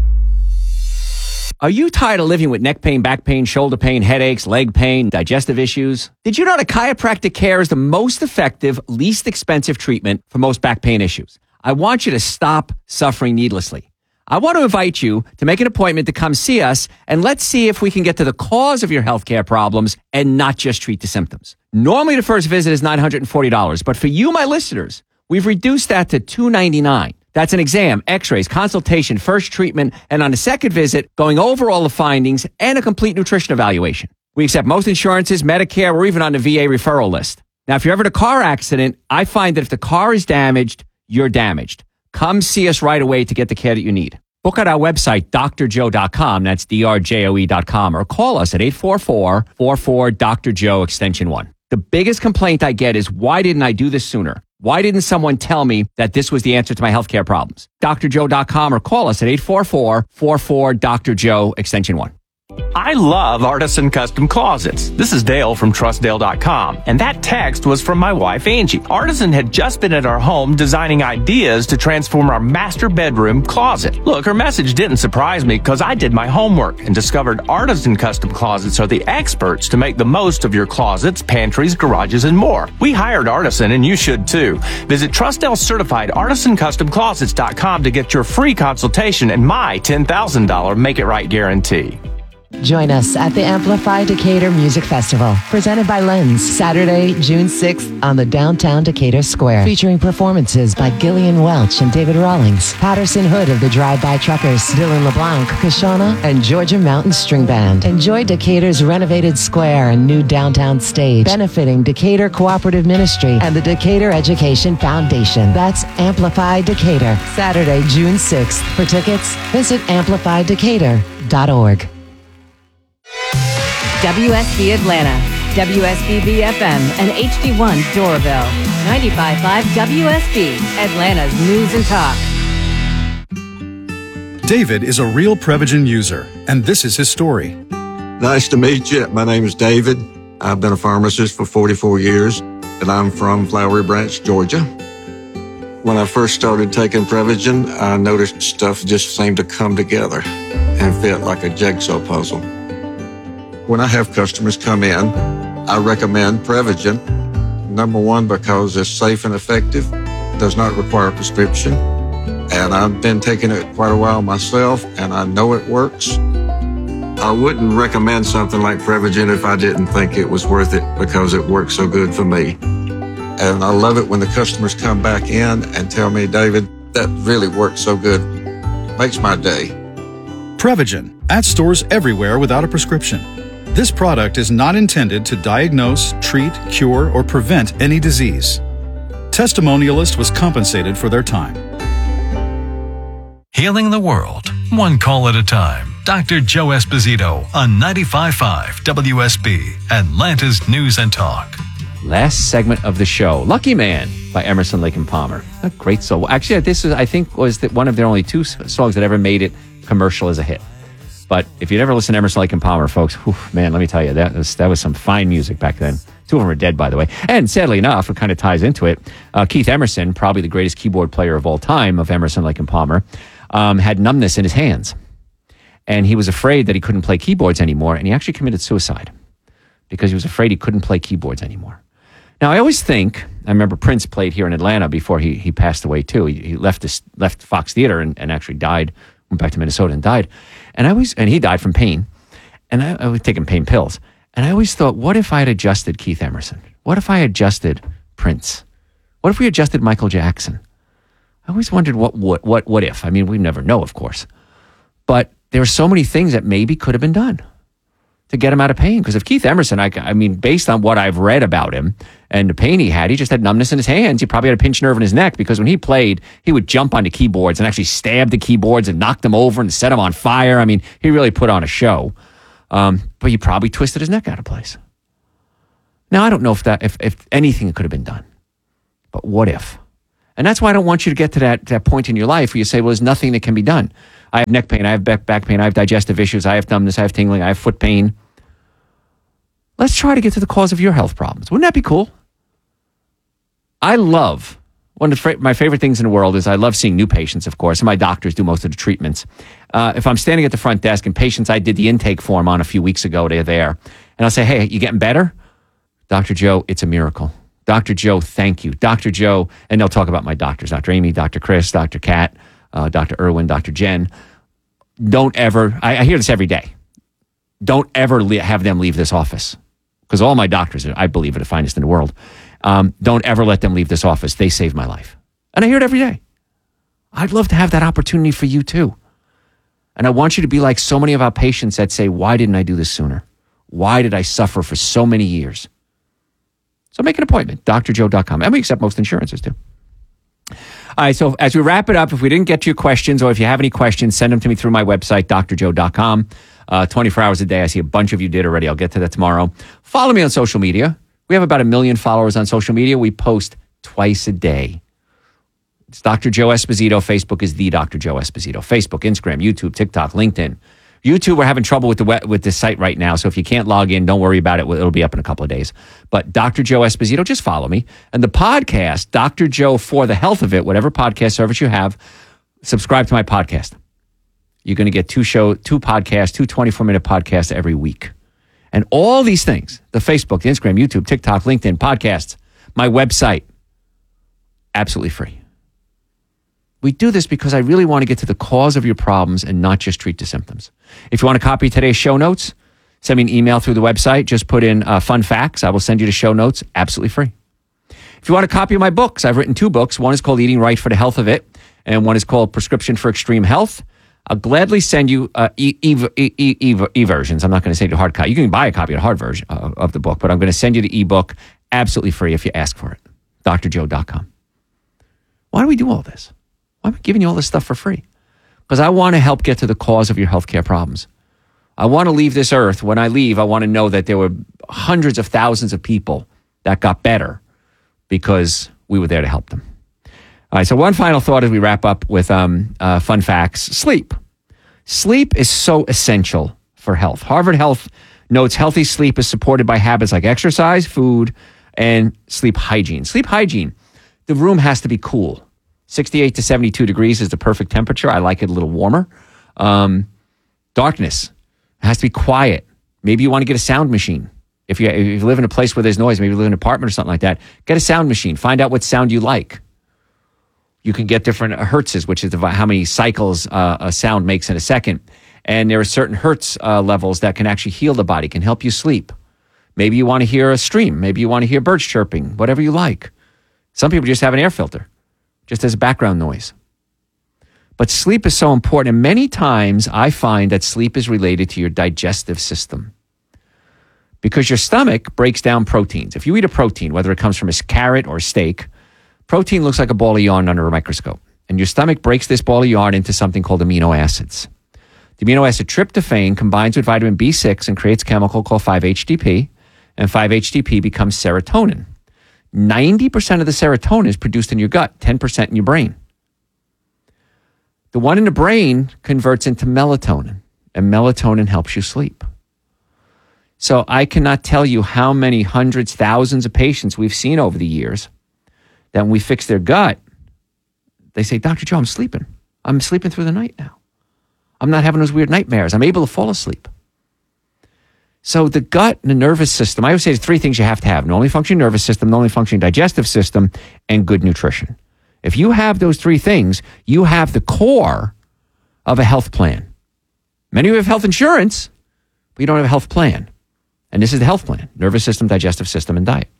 Are you tired of living with neck pain, back pain, shoulder pain, headaches, leg pain, digestive issues? Did you know that chiropractic care is the most effective, least expensive treatment for most back pain issues? I want you to stop suffering needlessly. I want to invite you to make an appointment to come see us, and let's see if we can get to the cause of your healthcare problems and not just treat the symptoms. Normally, the first visit is $940, but for you, my listeners, we've reduced that to $299. That's an exam, x-rays, consultation, first treatment, and on the second visit, going over all the findings and a complete nutrition evaluation. We accept most insurances, Medicare, or even on the VA referral list. Now, if you're ever in a car accident, I find that if the car is damaged, you're damaged. Come see us right away to get the care that you need. Book at our website, drjoe.com, that's drjoe.com, or call us at 844-44-DR-JOE, extension 1. The biggest complaint I get is, why didn't I do this sooner? Why didn't someone tell me that this was the answer to my healthcare problems? drjoe.com or call us at 844-44-DR-JOE, extension 1. I love Artisan Custom Closets. This is Dale from TrustDale.com, and that text was from my wife, Angie. Artisan had just been at our home designing ideas to transform our master bedroom closet. Look, her message didn't surprise me because I did my homework and discovered Artisan Custom Closets are the experts to make the most of your closets, pantries, garages, and more. We hired Artisan, and you should too. Visit TrustDale certified ArtisanCustomClosets.com to get your free consultation and my $10,000 Make It Right guarantee. Join us at the Amplify Decatur Music Festival, presented by Lens, Saturday, June 6th on the downtown Decatur Square, featuring performances by Gillian Welch and David Rawlings, Patterson Hood of the Drive-By Truckers, Dylan LeBlanc, Kashana, and Georgia Mountain String Band. Enjoy Decatur's renovated square and new downtown stage, benefiting Decatur Cooperative Ministry and the Decatur Education Foundation. That's Amplify Decatur, Saturday, June 6th. For tickets, visit amplifydecatur.org. WSB Atlanta, WSB FM, and HD1 Doraville. 95.5 WSB, Atlanta's news and talk. David is a real Prevagen user, and this is his story. Nice to meet you. My name is David. I've been a pharmacist for 44 years, and I'm from Flowery Branch, Georgia. When I first started taking Prevagen, I noticed stuff just seemed to come together and fit like a jigsaw puzzle. When I have customers come in, I recommend Prevagen. Number one, because it's safe and effective, does not require a prescription. And I've been taking it quite a while myself, and I know it works. I wouldn't recommend something like Prevagen if I didn't think it was worth it, because it works so good for me. And I love it when the customers come back in and tell me, David, that really works so good. Makes my day. Prevagen, at stores everywhere without a prescription. This product is not intended to diagnose, treat, cure, or prevent any disease. Testimonialist was compensated for their time. Healing the world, one call at a time. Dr. Joe Esposito on 95.5 WSB, Atlanta's News and Talk. Last segment of the show, Lucky Man by Emerson, Lake and Palmer. A great song. Actually, this was, I think, was one of their only 2 songs that ever made it commercial as a hit. But if you'd ever listen to Emerson, Lake and Palmer, folks, whew, man, let me tell you, that was some fine music back then. 2 of them are dead, by the way. And sadly enough, it kind of ties into it. Keith Emerson, probably the greatest keyboard player of all time of Emerson, Lake and Palmer, had numbness in his hands. And he was afraid that he couldn't play keyboards anymore, and he actually committed suicide. because he was afraid he couldn't play keyboards anymore. Now, I always think, I remember Prince played here in Atlanta before he passed away too. He left Fox Theater and actually died, went back to Minnesota and died. And he died from pain. And I was taking pain pills. And I always thought, what if I had adjusted Keith Emerson? What if I adjusted Prince? What if we adjusted Michael Jackson? I always wondered what if. I mean, we never know, of course. But there are so many things that maybe could have been done to get him out of pain. Because if Keith Emerson, I mean, based on what I've read about him and the pain he just had numbness in his hands. He probably had a pinched nerve in his neck because when he played, he would jump onto keyboards and actually stab the keyboards and knock them over and set them on fire. I mean, he really put on a show. But he probably twisted his neck out of place. Now, I don't know if anything could have been done. But what if? And that's why I don't want you to get to that point in your life where you say, well, there's nothing that can be done. I have neck pain, I have back pain, I have digestive issues, I have numbness, I have tingling, I have foot pain. Let's try to get to the cause of your health problems. Wouldn't that be cool? I love, one of my favorite things in the world is I love seeing new patients, of course, and my doctors do most of the treatments. If I'm standing at the front desk and patients I did the intake form on a few weeks ago, they're there, and I'll say, hey, you getting better? Dr. Joe, it's a miracle. Dr. Joe, thank you. Dr. Joe, and they'll talk about my doctors, Dr. Amy, Dr. Chris, Dr. Kat, Dr. Irwin, Dr. Jen. Don't ever, I hear this every day, don't ever have them leave this office. Because all my doctors, I believe, are the finest in the world. Don't ever let them leave this office. They saved my life. And I hear it every day. I'd love to have that opportunity for you too. And I want you to be like so many of our patients that say, why didn't I do this sooner? Why did I suffer for so many years? So make an appointment, drjoe.com. And we accept most insurances too. All right, so as we wrap it up, if we didn't get to your questions or if you have any questions, send them to me through my website, drjoe.com. 24 hours a day. I see a bunch of you did already. I'll get to that tomorrow. Follow me on social media. We have about 1 million followers on social media. We post twice a day. It's Dr. Joe Esposito. Facebook is the Dr. Joe Esposito. Facebook, Instagram, YouTube, TikTok, LinkedIn. YouTube, we're having trouble with the site right now. So if you can't log in, don't worry about it. It'll be up in a couple of days. But Dr. Joe Esposito, just follow me. And the podcast, Dr. Joe for the Health of It, whatever podcast service you have, subscribe to my podcast. You're going to get two podcasts, 2 24-minute podcasts every week. And all these things, the Facebook, the Instagram, YouTube, TikTok, LinkedIn, podcasts, my website, absolutely free. We do this because I really want to get to the cause of your problems and not just treat the symptoms. If you want to copy today's show notes, send me an email through the website. Just put in fun facts. I will send you the show notes absolutely free. If you want a copy of my books, I've written 2 books. One is called Eating Right for the Health of It, and one is called Prescription for Extreme Health. I'll gladly send you e-versions. I'm not going to send you a hard copy. You can buy a copy of the hard version of the book, but I'm going to send you the e-book absolutely free if you ask for it. drjoe.com. Why do we do all this? Why am I giving you all this stuff for free? Because I want to help get to the cause of your healthcare problems. I want to leave this earth. When I leave, I want to know that there were hundreds of thousands of people that got better because we were there to help them. All right, so one final thought as we wrap up with fun facts. Sleep. Sleep is so essential for health. Harvard Health notes healthy sleep is supported by habits like exercise, food, and sleep hygiene. Sleep hygiene. The room has to be cool. 68 to 72 degrees is the perfect temperature. I like it a little warmer. Darkness. It has to be quiet. Maybe you want to get a sound machine. If you live in a place where there's noise, maybe you live in an apartment or something like that, get a sound machine. Find out what sound you like. You can get different hertzes, which is how many cycles a sound makes in a second. And there are certain hertz levels that can actually heal the body, can help you sleep. Maybe you want to hear a stream. Maybe you want to hear birds chirping, whatever you like. Some people just have an air filter, just as a background noise. But sleep is so important. And many times I find that sleep is related to your digestive system. Because your stomach breaks down proteins. If you eat a protein, whether it comes from a carrot or a steak, protein looks like a ball of yarn under a microscope. And your stomach breaks this ball of yarn into something called amino acids. The amino acid tryptophan combines with vitamin B6 and creates a chemical called 5-HTP. And 5-HTP becomes serotonin. 90% of the serotonin is produced in your gut, 10% in your brain. The one in the brain converts into melatonin, and melatonin helps you sleep. So I cannot tell you how many hundreds, thousands of patients we've seen over the years that when we fix their gut, they say, Dr. Joe, I'm sleeping. I'm sleeping through the night now. I'm not having those weird nightmares. I'm able to fall asleep. So the gut and the nervous system, I would say there's three things you have to have: normally functioning nervous system, normally functioning digestive system, and good nutrition. If you have those three things, you have the core of a health plan. Many of you have health insurance, but you don't have a health plan. And this is the health plan: nervous system, digestive system, and diet.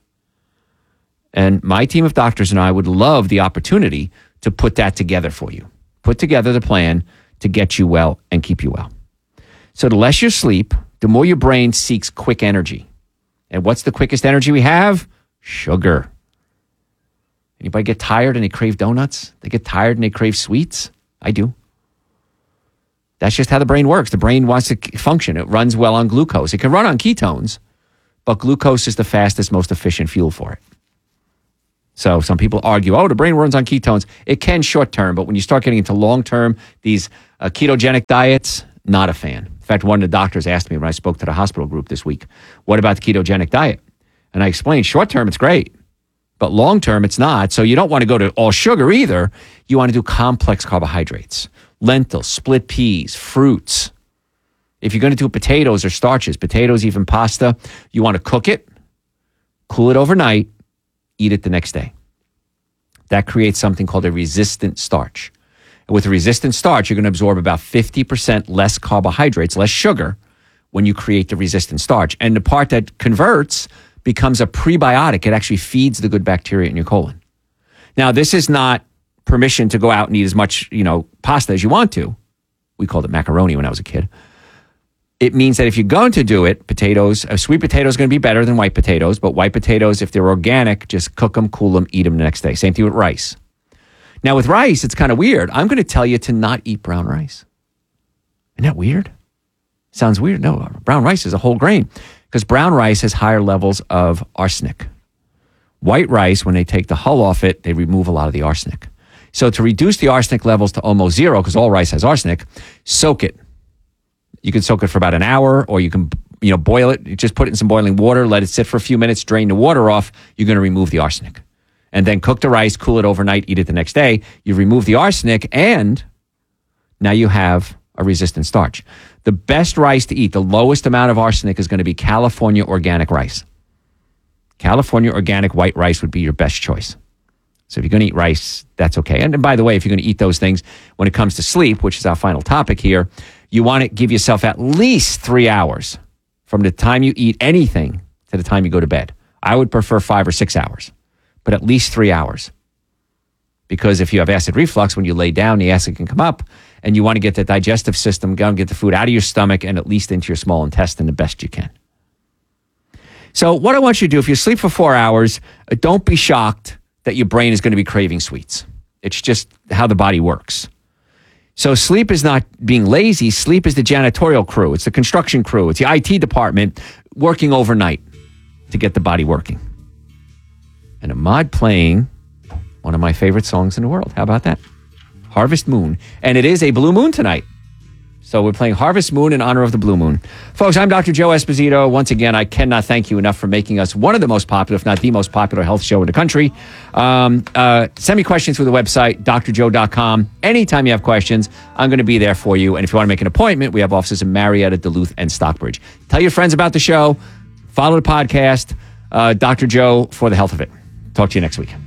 And my team of doctors and I would love the opportunity to put that together for you. Put together the plan to get you well and keep you well. So the less you sleep, the more your brain seeks quick energy. And what's the quickest energy we have? Sugar. Anybody get tired and they crave donuts? They get tired and they crave sweets? I do. That's just how the brain works. The brain wants to function. It runs well on glucose. It can run on ketones, but glucose is the fastest, most efficient fuel for it. So some people argue, the brain runs on ketones. It can short term, but when you start getting into long term, these ketogenic diets, not a fan. In fact, one of the doctors asked me when I spoke to the hospital group this week, what about the ketogenic diet? And I explained, short term, it's great, but long term, it's not. So you don't want to go to all sugar either. You want to do complex carbohydrates, lentils, split peas, fruits. If you're going to do potatoes or starches, potatoes, even pasta, you want to cook it, cool it overnight, eat it the next day. That creates something called a resistant starch. And with a resistant starch, you're going to absorb about 50% less carbohydrates, less sugar, when you create the resistant starch. And the part that converts becomes a prebiotic. It actually feeds the good bacteria in your colon. Now, this is not permission to go out and eat as much, pasta as you want to. We called it macaroni when I was a kid. It means that if you're going to do it, potatoes, sweet potatoes are going to be better than white potatoes, but white potatoes, if they're organic, just cook them, cool them, eat them the next day. Same thing with rice. Now with rice, it's kind of weird. I'm going to tell you to not eat brown rice. Isn't that weird? Sounds weird. No, brown rice is a whole grain because brown rice has higher levels of arsenic. White rice, when they take the hull off it, they remove a lot of the arsenic. So to reduce the arsenic levels to almost zero, because all rice has arsenic, soak it. You can soak it for about an hour, or you can, boil it. You just put it in some boiling water, let it sit for a few minutes, drain the water off. You're going to remove the arsenic. And then cook the rice, cool it overnight, eat it the next day. You remove the arsenic, and now you have a resistant starch. The best rice to eat, the lowest amount of arsenic, is going to be California organic rice. California organic white rice would be your best choice. So if you're going to eat rice, that's okay. And by the way, if you're going to eat those things, when it comes to sleep, which is our final topic here, you want to give yourself at least 3 hours from the time you eat anything to the time you go to bed. I would prefer 5 or 6 hours, but at least 3 hours. Because if you have acid reflux, when you lay down, the acid can come up, and you want to get the digestive system going, get the food out of your stomach and at least into your small intestine the best you can. So what I want you to do, if you sleep for 4 hours, don't be shocked that your brain is going to be craving sweets. It's just how the body works. So sleep is not being lazy. Sleep is the janitorial crew. It's the construction crew. It's the IT department working overnight to get the body working. And Ahmad playing one of my favorite songs in the world. How about that? Harvest Moon. And it is a blue moon tonight. So we're playing Harvest Moon in honor of the blue moon. Folks, I'm Dr. Joe Esposito. Once again, I cannot thank you enough for making us one of the most popular, if not the most popular health show in the country. Send me questions through the website, drjoe.com. Anytime you have questions, I'm going to be there for you. And if you want to make an appointment, we have offices in Marietta, Duluth, and Stockbridge. Tell your friends about the show. Follow the podcast, Dr. Joe, for the health of it. Talk to you next week.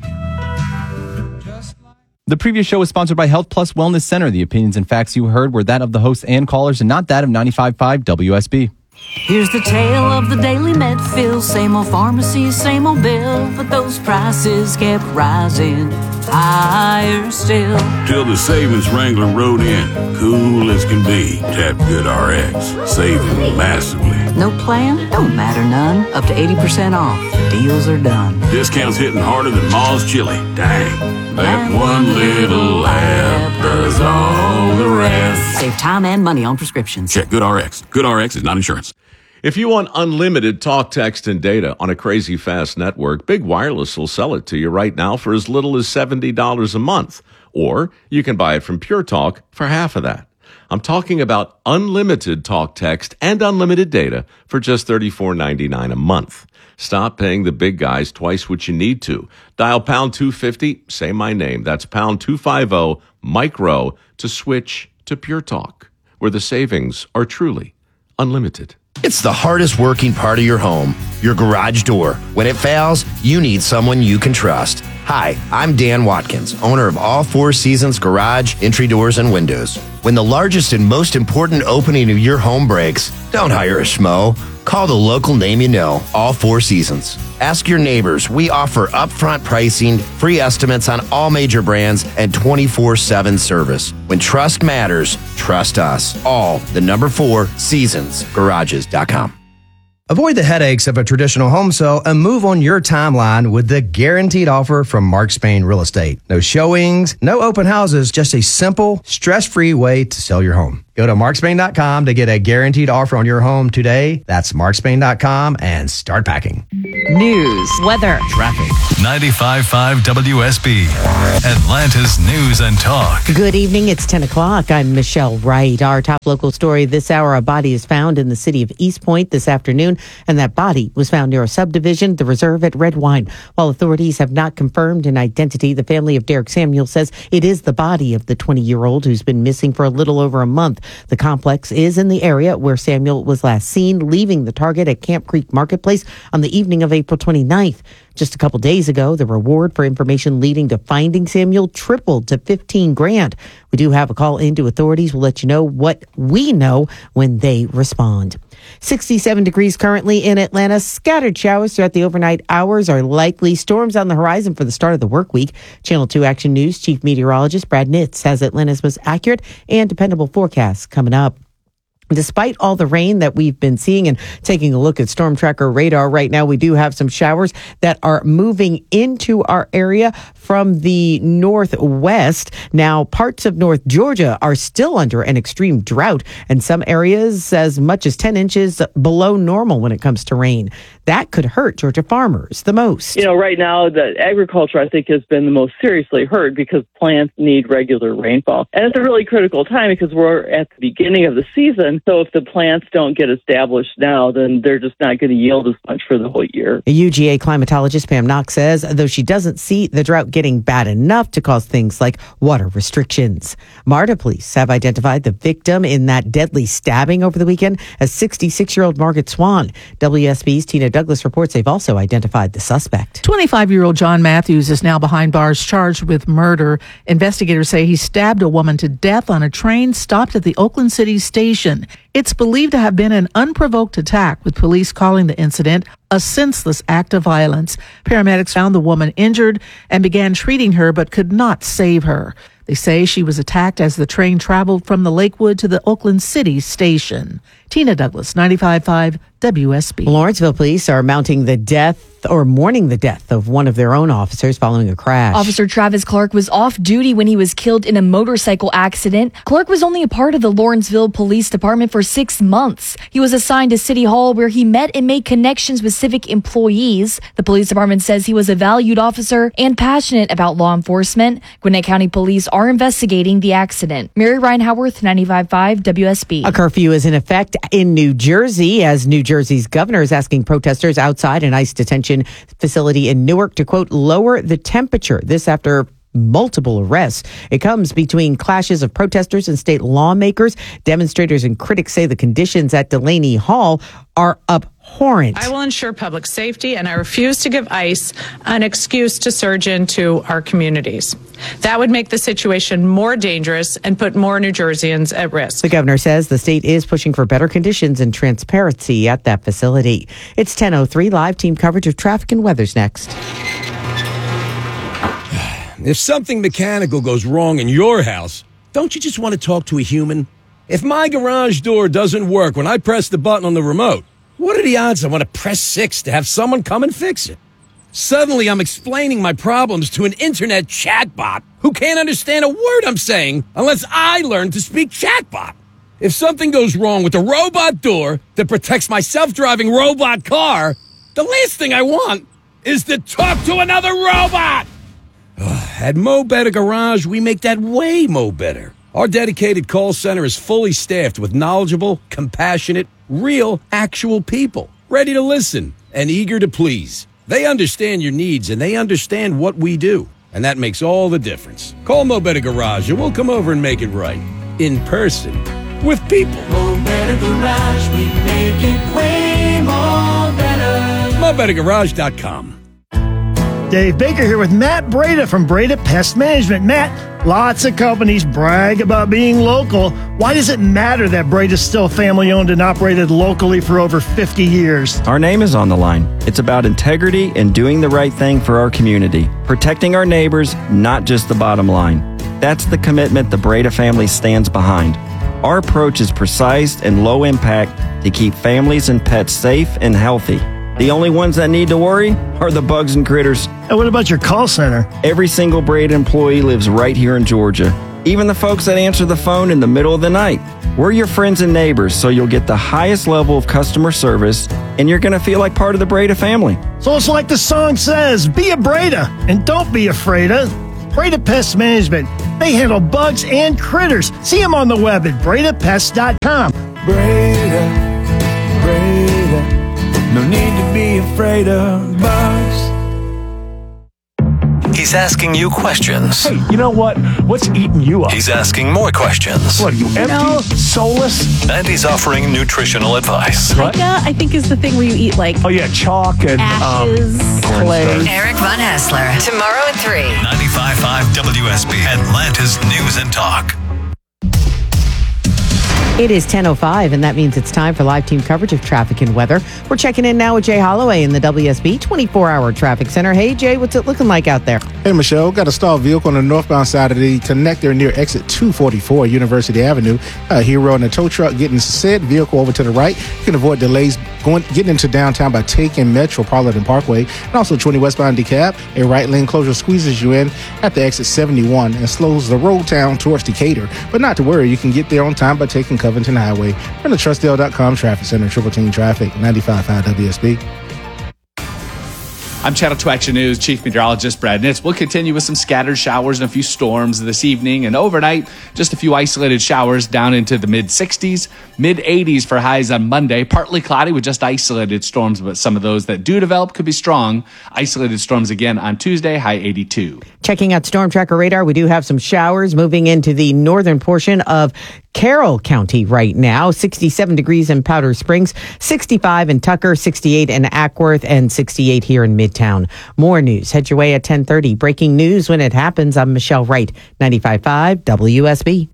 The previous show was sponsored by Health Plus Wellness Center. The opinions and facts you heard were that of the hosts and callers and not that of 95.5 WSB. Here's the tale of the daily med fill. Same old pharmacy, same old bill. But those prices kept rising higher still. Till the savings Wrangler rode in. Cool as can be. Tap GoodRx. Saving massively. No plan? Don't matter none. Up to 80% off. The deals are done. Discounts hitting harder than Ma's chili. Dang. That one little app does all the rest. Save time and money on prescriptions. Check GoodRx. GoodRx is not insurance. If you want unlimited talk, text, and data on a crazy fast network, Big Wireless will sell it to you right now for as little as $70 a month. Or you can buy it from Pure Talk for half of that. I'm talking about unlimited talk, text, and unlimited data for just $34.99 a month. Stop paying the big guys twice what you need to. Dial pound 250, say my name. That's pound 250 micro to switch to Pure Talk, where the savings are truly unlimited. It's the hardest working part of your home, your garage door. When it fails, you need someone you can trust. Hi, I'm Dan Watkins, owner of All Four Seasons Garage, Entry Doors, and Windows. When the largest and most important opening of your home breaks, don't hire a schmo. Call the local name you know, All Four Seasons. Ask your neighbors. We offer upfront pricing, free estimates on all major brands, and 24/7 service. When trust matters, trust us. All the number 4 seasonsgarages.com. Avoid the headaches of a traditional home sale and move on your timeline with the guaranteed offer from Mark Spain Real Estate. No showings, no open houses, just a simple, stress-free way to sell your home. Go to markspain.com to get a guaranteed offer on your home today. That's markspain.com and start packing. News, weather, traffic. 95.5 WSB, Atlanta's News and Talk. Good evening. It's 10 o'clock. I'm Michelle Wright. Our top local story this hour, a body is found in the city of East Point this afternoon, and that body was found near a subdivision, the Reserve at Redwine. While authorities have not confirmed an identity, the family of Derek Samuel says it is the body of the 20-year-old who's been missing for a little over a month. The complex is in the area where Samuel was last seen leaving the Target at Camp Creek Marketplace on the evening of April 29th. Just a couple days ago, the reward for information leading to finding Samuel tripled to $15,000. We do have a call into authorities. We'll let you know what we know when they respond. 67 degrees currently in Atlanta. Scattered showers throughout the overnight hours are likely. Storms on the horizon for the start of the work week. Channel 2 Action News Chief Meteorologist Brad Nitz has Atlanta's most accurate and dependable forecast coming up. Despite all the rain that we've been seeing and taking a look at Storm Tracker radar right now, we do have some showers that are moving into our area from the northwest. Now, parts of North Georgia are still under an extreme drought, and some areas as much as 10 inches below normal when it comes to rain. That could hurt Georgia farmers the most. You know, right now, the agriculture, I think, has been the most seriously hurt because plants need regular rainfall. And it's a really critical time because we're at the beginning of the season. So if the plants don't get established now, then they're just not going to yield as much for the whole year. UGA climatologist Pam Knox says, though she doesn't see the drought getting bad enough to cause things like water restrictions. MARTA police have identified the victim in that deadly stabbing over the weekend as 66-year-old Margaret Swan. WSB's Tina Douglas reports they've also identified the suspect. 25-year-old John Matthews is now behind bars charged with murder. Investigators say he stabbed a woman to death on a train stopped at the Oakland City station. It's believed to have been an unprovoked attack, with police calling the incident a senseless act of violence. Paramedics found the woman injured and began treating her but could not save her. They say she was attacked as the train traveled from the Lakewood to the Oakland City station. Tina Douglas, 95.5 WSB. Lawrenceville police are mourning the death of one of their own officers following a crash. Officer Travis Clark was off duty when he was killed in a motorcycle accident. Clark was only a part of the Lawrenceville Police Department for 6 months. He was assigned to City Hall where he met and made connections with civic employees. The police department says he was a valued officer and passionate about law enforcement. Gwinnett County Police are investigating the accident. Mary Ryan Howarth, 95.5 WSB. A curfew is in effect in New Jersey as New Jersey's governor is asking protesters outside an ICE detention facility in Newark to, quote, lower the temperature. This after multiple arrests. It comes between clashes of protesters and state lawmakers. Demonstrators and critics say the conditions at Delaney Hall are abhorrent. I will ensure public safety, and I refuse to give ICE an excuse to surge into our communities. That would make the situation more dangerous and put more New Jerseyans at risk. The governor says the state is pushing for better conditions and transparency at that facility. It's 10:03. Live team coverage of traffic and weather's next. If something mechanical goes wrong in your house, don't you just want to talk to a human? If my garage door doesn't work when I press the button on the remote, what are the odds I want to press 6 to have someone come and fix it? Suddenly, I'm explaining my problems to an internet chatbot who can't understand a word I'm saying unless I learn to speak chatbot. If something goes wrong with the robot door that protects my self-driving robot car, the last thing I want is to talk to another robot. At Mo Better Garage, we make that way mo better. Our dedicated call center is fully staffed with knowledgeable, compassionate, real, actual people, ready to listen and eager to please. They understand your needs and they understand what we do, and that makes all the difference. Call Mo Better Garage and we'll come over and make it right. In person. with people. More Better Garage, we make it way more better. MoreBetterGarage.com. Dave Baker here with Matt Breda from Breda Pest Management. Matt, lots of companies brag about being local. Why does it matter that Breda's still family-owned and operated locally for over 50 years? Our name is on the line. It's about integrity and doing the right thing for our community, protecting our neighbors, not just the bottom line. That's the commitment the Breda family stands behind. Our approach is precise and low impact to keep families and pets safe and healthy. The only ones that need to worry are the bugs and critters. And what about your call center? Every single Breda employee lives right here in Georgia. Even the folks that answer the phone in the middle of the night. We're your friends and neighbors, so you'll get the highest level of customer service, and you're going to feel like part of the Breda family. So it's like the song says, be a Breda, and don't be afraid of Breda Pest Management. They handle bugs and critters. See them on the web at BredaPest.com. Breda, no need to be afraid of bugs. He's asking you questions. Hey, you know what? What's eating you up? He's asking more questions. What are you, empty? Soulless? And he's offering nutritional advice. Pica, I think, is the thing where you eat like... Oh, yeah, chalk and... ashes, clay. Eric Von Hassler, tomorrow at 3. 95.5 WSB, Atlanta's News and Talk. It is 10:05, and that means it's time for live team coverage of traffic and weather. We're checking in now with Jay Holloway in the WSB 24-hour traffic center. Hey, Jay, what's it looking like out there? Hey, Michelle. Got a stalled vehicle on the northbound side of the connector near exit 244 University Avenue. Hero and a tow truck getting said vehicle over to the right. You can avoid delays getting into downtown by taking Metropolitan Parkway. And also 20 westbound DeKalb. A right lane closure squeezes you in at the exit 71 and slows the road down towards Decatur. But not to worry, you can get there on time by taking Covington Highway. From the TrustDale.com Traffic Center, Triple Team Traffic, 95.5 WSB. I'm Channel 2 Action News Chief Meteorologist Brad Nitz. We'll continue with some scattered showers and a few storms this evening, and overnight, just a few isolated showers down into the mid-60s, mid-80s for highs on Monday. Partly cloudy with just isolated storms, but some of those that do develop could be strong. Isolated storms again on Tuesday, high 82. Checking out Storm Tracker radar, we do have some showers moving into the northern portion of Carroll County right now. 67 degrees in Powder Springs, 65 in Tucker, 68 in Ackworth, and 68 here in Midtown. More news. Head your way at 10:30. Breaking news when it happens. I'm Michelle Wright, 95.5 WSB.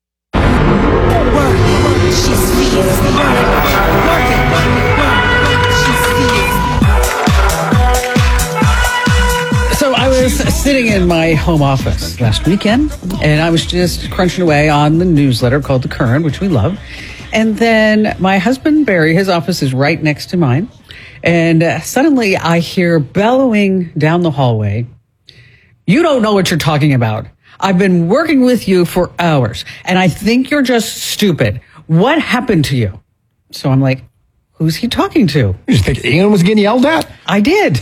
So I was sitting in my home office last weekend, and I was just crunching away on the newsletter called The Current, which we love. And then my husband, Barry, his office is right next to mine. And suddenly I hear bellowing down the hallway, "You don't know what you're talking about. I've been working with you for hours, and I think you're just stupid. What happened to you?" So I'm like, who's he talking to? You just think Ian was getting yelled at? I did.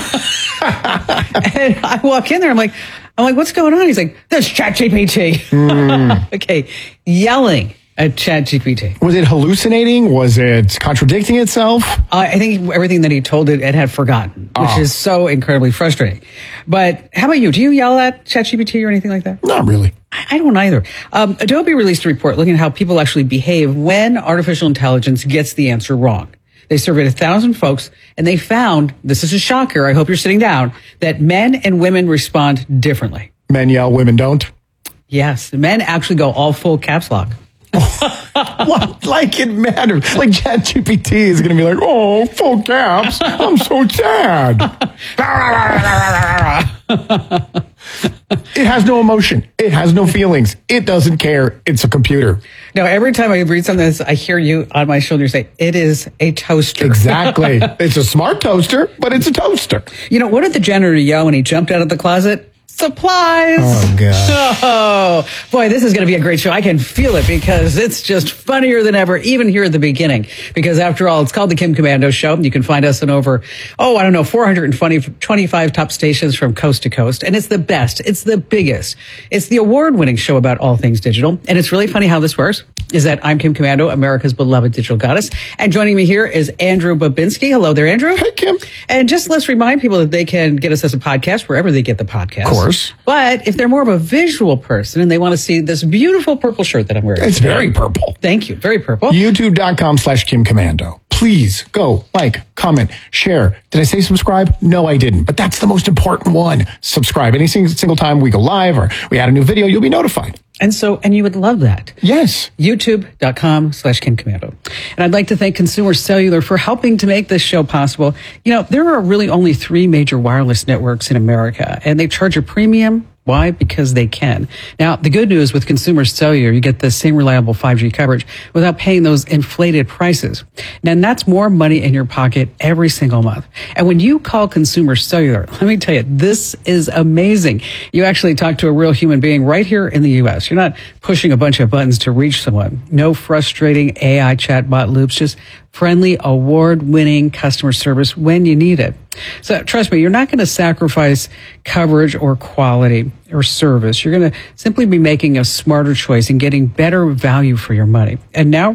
And I walk in there, I'm like, what's going on? He's like, "There's ChatGPT." Okay, yelling at ChatGPT. Was it hallucinating? Was it contradicting itself? I think everything that he told it had forgotten, which is so incredibly frustrating. But how about you? Do you yell at ChatGPT or anything like that? Not really. I don't either. Adobe released a report looking at how people actually behave when artificial intelligence gets the answer wrong. They surveyed 1,000 folks, and they found, this is a shocker, I hope you're sitting down, that men and women respond differently. Men yell, women don't? Yes. Men actually go all full caps lock. What? Like it matters. Like ChatGPT is going to be like, "Oh, full caps. I'm so sad." It has no emotion. It has no feelings. It doesn't care. It's a computer. Now, every time I read something, I hear you on my shoulder say, "It is a toaster." Exactly. It's a smart toaster, but it's a toaster. You know, what did the janitor yell when he jumped out of the closet? Supplies. Oh, gosh. Oh, boy, this is going to be a great show. I can feel it because it's just funnier than ever, even here at the beginning. Because after all, it's called The Kim Komando Show. You can find us in over, 425 top stations from coast to coast. And it's the best. It's the biggest. It's the award-winning show about all things digital. And it's really funny how this works, is that I'm Kim Komando, America's beloved digital goddess. And joining me here is Andrew Babinski. Hello there, Andrew. Hey, Kim. And just let's remind people that they can get us as a podcast wherever they get the podcast. course. But if they're more of a visual person and they want to see this beautiful purple shirt that I'm wearing. It's very purple. Thank you. Very purple. YouTube.com/Kim Komando. Please go like, comment, share. Did I say subscribe? No, I didn't. But that's the most important one. Subscribe. Any single time we go live or we add a new video, you'll be notified. And you would love that. Yes. YouTube.com/Kim Komando. And I'd like to thank Consumer Cellular for helping to make this show possible. There are really only 3 major wireless networks in America, and they charge a premium. Why? Because they can. Now, the good news with Consumer Cellular, you get the same reliable 5G coverage without paying those inflated prices. And that's more money in your pocket every single month. And when you call Consumer Cellular, let me tell you, this is amazing. You actually talk to a real human being right here in the U.S. You're not pushing a bunch of buttons to reach someone. No frustrating AI chatbot loops, just friendly, award-winning customer service when you need it. So trust me, you're not going to sacrifice coverage or quality or service. You're going to simply be making a smarter choice and getting better value for your money. And now